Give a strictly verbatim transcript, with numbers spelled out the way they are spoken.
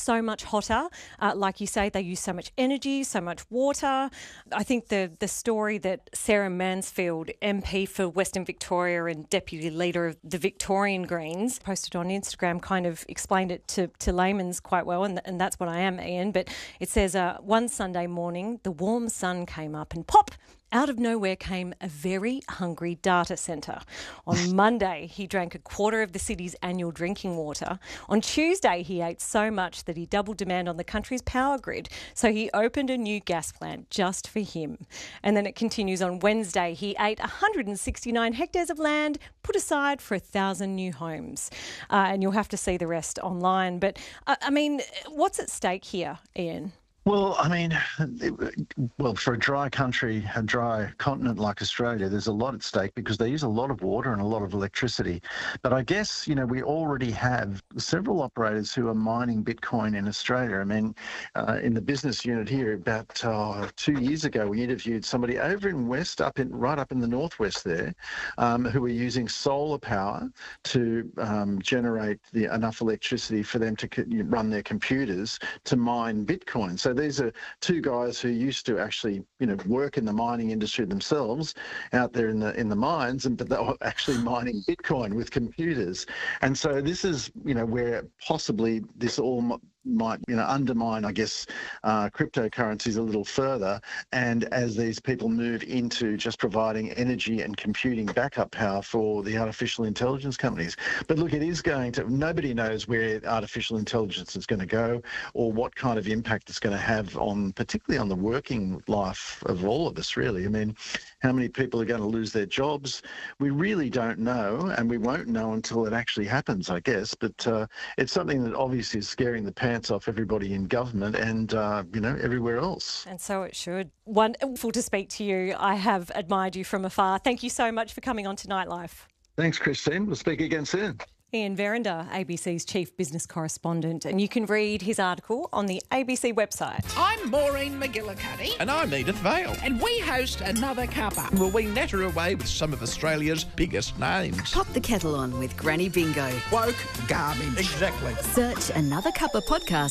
so much hotter. Uh, like you say, they use so much energy, so much water. I think the, the story that Sarah Mansfield, M P for Western Victoria and Deputy Leader of the Victorian Greens, posted on Instagram kind of explained it to, to layman's quite well, and, and that's what I am, Ian. But it says, uh, one Sunday morning, the warm sun came up and pop! Out of nowhere came a very hungry data centre. On Monday, he drank a quarter of the city's annual drinking water. On Tuesday, he ate so much that he doubled demand on the country's power grid. So he opened a new gas plant just for him. And then it continues on Wednesday. He ate one hundred sixty-nine hectares of land put aside for a thousand new homes. Uh, and you'll have to see the rest online. But, uh, I mean, what's at stake here, Ian? Well, I mean, it, well, for a dry country, a dry continent like Australia, there's a lot at stake because they use a lot of water and a lot of electricity. But I guess, you know, we already have several operators who are mining Bitcoin in Australia. I mean, uh, in the business unit here, about uh, two years ago, we interviewed somebody over in West, up in right up in the northwest there, um, who were using solar power to um, generate the, enough electricity for them to co- run their computers to mine Bitcoin. So these are two guys who used to actually, you know, work in the mining industry themselves out there in the in the mines, and but they were actually mining Bitcoin with computers. And so this is, you know, where possibly this all might, you know, undermine, I guess, uh, cryptocurrencies a little further. And as these people move into just providing energy and computing backup power for the artificial intelligence companies. But look, it is going to, nobody knows where artificial intelligence is going to go or what kind of impact it's going to have on, particularly on the working life of all of us, really. I mean, how many people are going to lose their jobs? We really don't know, and we won't know until it actually happens, I guess. But uh, it's something that obviously is scaring the pants off everybody in government and, uh, you know, everywhere else. And so it should. Wonderful to speak to you. I have admired you from afar. Thank you so much for coming on to Nightlife. Thanks, Christine. We'll speak again soon. Ian Verinder, A B C's chief business correspondent, and you can read his article on the A B C website. I'm Maureen McGillicuddy. And I'm Edith Vale. And we host Another Cuppa. Well, we natter away with some of Australia's biggest names. Pop the kettle on with Granny Bingo. Woke garbage. Exactly. Search Another Cuppa podcast